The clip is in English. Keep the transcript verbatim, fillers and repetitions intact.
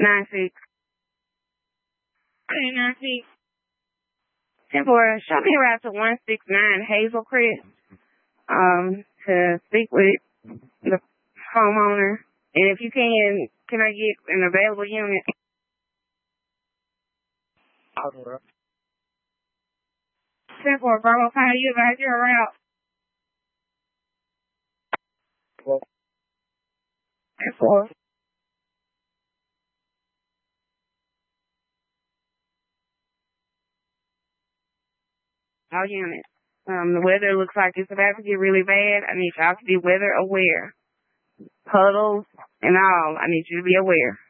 nine six. Okay, nine six. ten four, show me around to one six nine Hazel Crest um, to speak with the homeowner. And if you can, can I get an available unit? ten four, Bravo, how are you guys? You're around. ten four. All units. Um, the weather looks like it's about to get really bad. I need y'all to be weather aware. Puddles and all. I need you to be aware.